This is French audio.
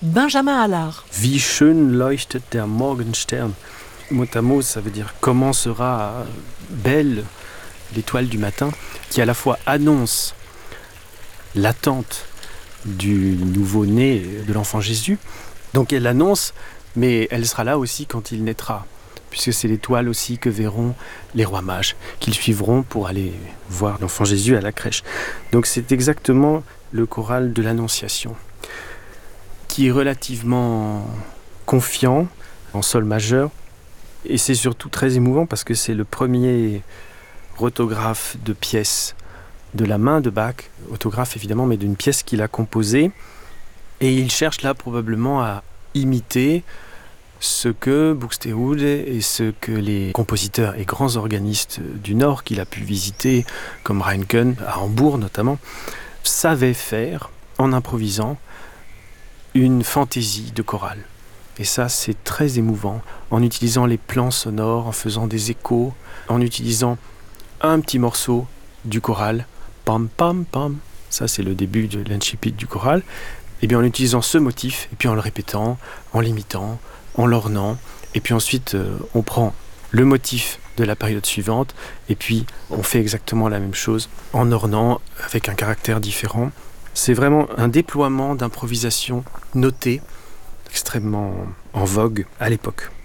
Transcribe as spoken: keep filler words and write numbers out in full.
Benjamin Allard. Wie schön leuchtet der Morgenstern. Mot à mot, ça veut dire comment sera belle l'étoile du matin, qui à la fois annonce l'attente du nouveau-né de l'enfant Jésus. Donc elle l'annonce, mais elle sera là aussi quand il naîtra, puisque c'est l'étoile aussi que verront les rois mages, qu'ils suivront pour aller voir l'enfant Jésus à la crèche. Donc c'est exactement le choral de l'Annonciation, qui est relativement confiant, en sol majeur, et c'est surtout très émouvant parce que c'est le premier orthographe de pièce de la main de Bach, autographe évidemment, mais d'une pièce qu'il a composée, et il cherche là probablement à imiter ce que Buxtehude et ce que les compositeurs et grands organistes du Nord qu'il a pu visiter, comme Reinken, à Hambourg notamment, savaient faire en improvisant une fantaisie de chorale. Et ça, c'est très émouvant, en utilisant les plans sonores, en faisant des échos, en utilisant un petit morceau du choral, pam pam pam, ça c'est le début de l'incipit du choral, et bien en utilisant ce motif, et puis en le répétant, en l'imitant, en l'ornant, et puis ensuite euh, on prend le motif de la période suivante, et puis on fait exactement la même chose, en ornant avec un caractère différent. C'est vraiment un déploiement d'improvisation notée, extrêmement en vogue à l'époque.